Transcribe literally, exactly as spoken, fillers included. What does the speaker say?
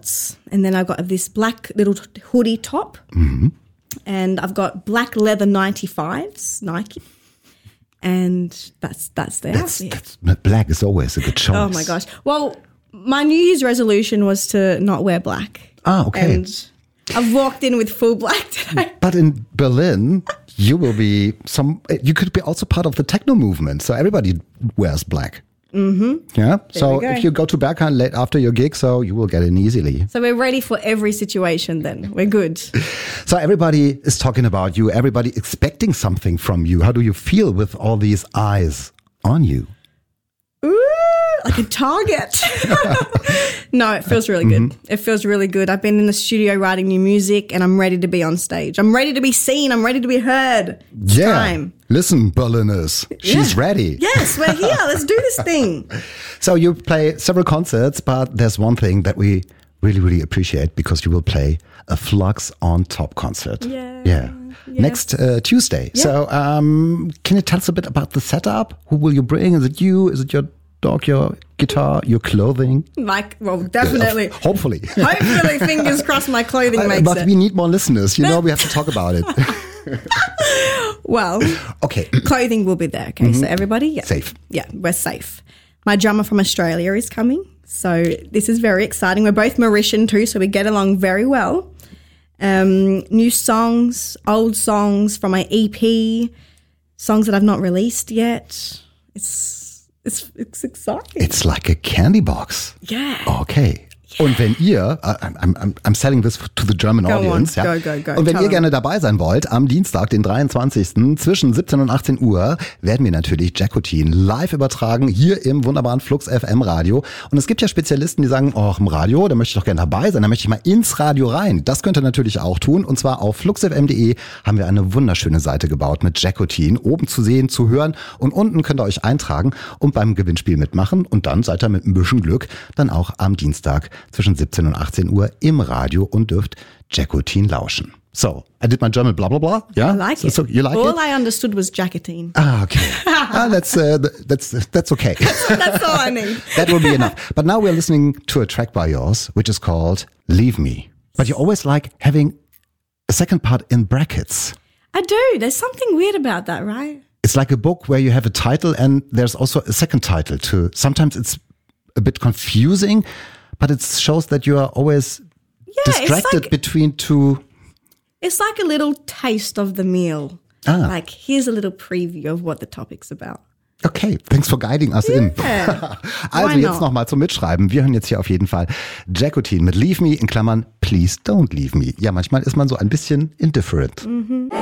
shorts, and then I've got this black little hoodie top, mm-hmm. and I've got black leather ninety-fives, Nike, and that's that's the that's, outfit. That's, black is always a good choice. Oh my gosh! Well, my New Year's resolution was to not wear black. Ah, okay. And I've walked in with full black today. But in Berlin, you will be some. You could be also part of the techno movement. So everybody wears black. Mm-hmm. Yeah. There so if you go to Berghain late after your gig, so you will get in easily. So we're ready for every situation. Then we're good. So everybody is talking about you. Everybody expecting something from you. How do you feel with all these eyes on you? Ooh, like a target. No, it feels really good. Mm-hmm. It feels really good. I've been in the studio writing new music and I'm ready to be on stage. I'm ready to be seen. I'm ready to be heard. It's yeah. time. Listen, Berliners, she's yeah. ready. Yes, we're here. Let's do this thing. So you play several concerts, but there's one thing that we really, really appreciate because you will play a Flux on Top concert. Yeah. Yeah. Yeah. Next uh, Tuesday. Yeah. So um, can you tell us a bit about the setup? Who will you bring? Is it you? Is it your dog, your guitar, your clothing? Like, well, definitely. Uh, hopefully. Hopefully, fingers crossed, my clothing makes but it. But we need more listeners. You know, we have to talk about it. Well, okay. Clothing will be there. Okay, mm-hmm. So everybody, yeah, safe. Yeah, we're safe. My drummer from Australia is coming. So this is very exciting. We're both Mauritian too, so we get along very well. Um, new songs, old songs from my E P, songs that I've not released yet. It's it's it's exciting. It's like a candy box. Yeah. Okay. Yeah. Und wenn ihr, uh, I'm, I'm, I'm selling this to the German go audience. On, ja? go, go, go. Und wenn Tell ihr them. gerne dabei sein wollt, am Dienstag, den dreiundzwanzigsten zwischen siebzehn und achtzehn Uhr, werden wir natürlich Jackotin live übertragen, hier im wunderbaren Flux F M Radio. Und es gibt ja Spezialisten, die sagen, oh, im Radio, da möchte ich doch gerne dabei sein, da möchte ich mal ins Radio rein. Das könnt ihr natürlich auch tun. Und zwar auf fluxfm punkt de haben wir eine wunderschöne Seite gebaut mit Jackotin. Oben zu sehen, zu hören und unten könnt ihr euch eintragen und beim Gewinnspiel mitmachen. Und dann seid ihr mit ein bisschen Glück dann auch am Dienstag zwischen siebzehn und achtzehn Uhr im Radio und dürft Jackotin lauschen. So, I did my German blah blah blah. Yeah, I like so, it. So you like all it? I understood was Jackotin. Ah, okay. ah, that's uh, that's that's okay. That's all I need. That will be enough. But now we're listening to a track by yours, which is called "Leave Me." But you always like having a second part in brackets. I do. There's something weird about that, right? It's like a book where you have a title and there's also a second title too. Sometimes it's a bit confusing, but it shows that you are always yeah, distracted like, between two. It's like a little taste of the meal. Ah. Like, here's a little preview of what the topic's about. Okay, thanks for guiding us yeah. in. Also Why jetzt nochmal zum Mitschreiben. Wir hören jetzt hier auf jeden Fall Jackotin mit Leave Me in Klammern Please Don't Leave Me. Ja, manchmal ist man so ein bisschen indifferent. Mhm.